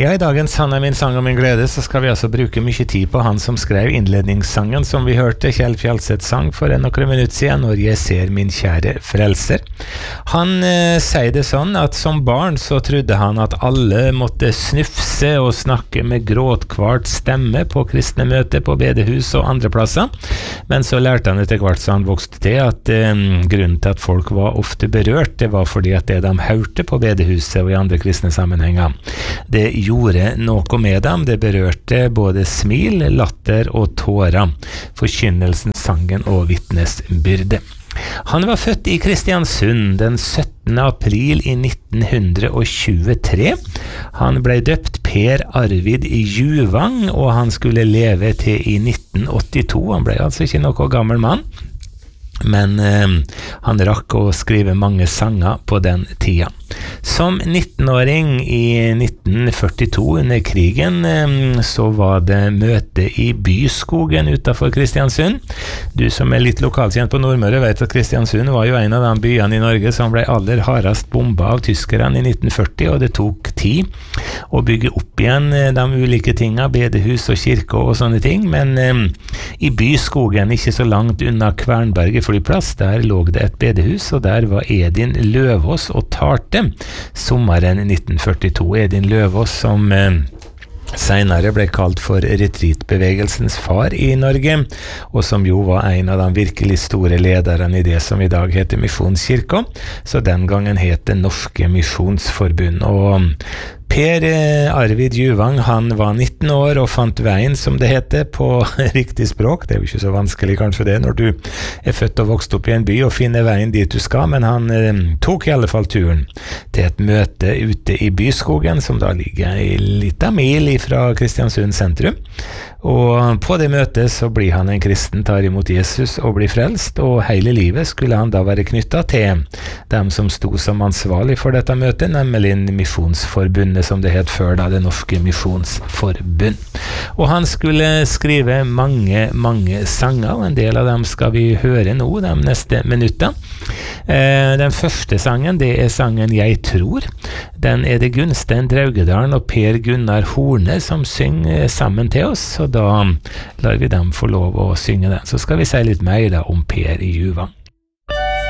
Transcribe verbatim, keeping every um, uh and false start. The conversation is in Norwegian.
Ja, i dagens Han er min sang og min glede så skal vi altså bruke mye tid på han som skrev innledningssangen som vi hørte, Kjell Fjalseth sang for en noen minutter siden, Når jeg ser min kjære frelser. Han eh, sier det sånn at som barn så trodde han at alle måtte snufse og snakke med gråtkvart stemme på kristne møter på bedehus og andre plasser, men så lærte han etter hvert så han vokste til at eh, grunnen til at folk var ofte berørt, det var fordi at det de hørte på bedehuset og i andre kristne sammenhenger, det gjorde noe med dem, det berørte både smil, latter og tårer, forkynnelsen, sangen og vitnesbyrde. Han var født i Kristiansund den syttende april i nitten tjuetre. Han ble døpt Per Arvid i Juvang, og han skulle leve til i nitten åttito. Han ble altså ikke noe gammel mann, men eh, han rakk å skrive mange sanger på den tida. Som nittenåring i nitten førtito under krigen eh, så var det møte i Byskogen utenfor Kristiansund. Du som er litt lokalkjent på Nordmøre vet at Kristiansund var jo en av de byene i Norge som ble aller hardest bomba av tyskerne i nitten førti, og det tok tid å bygge opp igjen de ulike tinga, bedehus og kirke og sånne ting, men eh, i Byskogen, ikke så langt unna Kvernberget flyplass, der lå det et bedehus, og der var Edin Løvås og talte sommeren nitten førtito. Edin Løvås som eh, senere ble kalt for retreatbevegelsens far i Norge, og som jo var en av de virkelig store lederne i det som i dag heter Misjonskirka, så den gangen het det Norske Misjonsforbund. Og Per Arvid Juvang, han var nitten år og fant veien, som det heter, på riktig språk. Det er jo ikke så vanskelig kanskje det når du er født og vokst opp i en by og finner veien dit du skal, men han eh, tok i alle fall turen til et møte ute i Byskogen, som da ligger i lita mil fra Kristiansund sentrum. Og på det møtet så blir han en kristen, tar imot Jesus og blir frelst, og hele livet skulle han da være knyttet til dem som sto som ansvarlig for dette møtet, nemlig Misjonsforbundet, som det het før da, det Norske Misjonsforbund. Og han skulle skrive mange, mange sanger, og en del av dem skal vi høre nå, de neste minutter. Eh, den første sangen, det er sangen Jeg tror. Den er det Gunstein Draugedalen og Per Gunnar Horne som synger sammen til oss, og da lar vi dem få lov å synge den. Så skal vi si litt mer da om Per i Juvang.